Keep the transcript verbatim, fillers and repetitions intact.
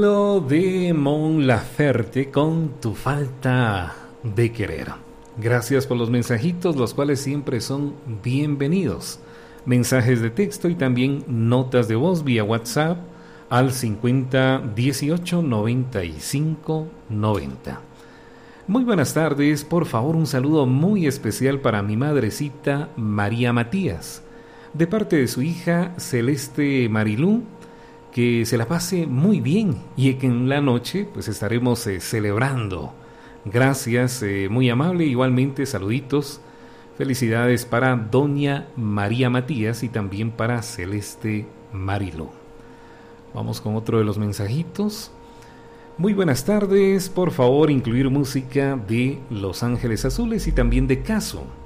Lo de Mon Laferte con Tu falta de querer. Gracias por los mensajitos, los cuales siempre son bienvenidos. Mensajes de texto y también notas de voz vía WhatsApp al cincuenta dieciocho noventa y cinco noventa. Muy buenas tardes, por favor un saludo muy especial para mi madrecita María Matías, de parte de su hija Celeste Marilú. Que se la pase muy bien y que en la noche pues estaremos eh, celebrando. Gracias, eh, muy amable. Igualmente saluditos, felicidades para doña María Matías y también para Celeste Mariló. Vamos con otro de los mensajitos. Muy buenas tardes, por favor incluir música de Los Ángeles Azules y también de Caso.